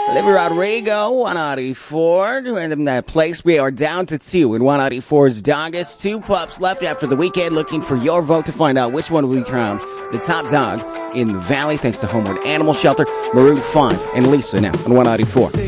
Olivia Rodrigo, 184. In that place, we are down to 2 in 184's Doggiest. 2 pups left after the weekend, looking for your vote to find out which one will be crowned the top dog in the Valley. Thanks to Homeward Animal Shelter, Maroon 5, and Lisa now on 184.